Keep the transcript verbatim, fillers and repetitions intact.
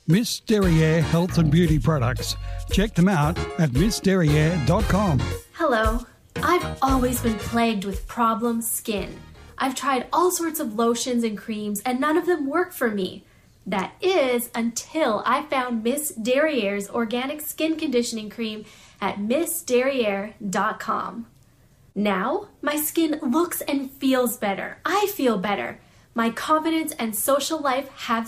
Miss Derriere Health and Beauty Products. Check them out at miss derriere dot com. Hello. I've always been plagued with problem skin. I've tried all sorts of lotions and creams and none of them work for me. That is until I found Miss Derriere's organic skin conditioning cream at miss derriere dot com. Now, my skin looks and feels better. I feel better. My confidence and social life have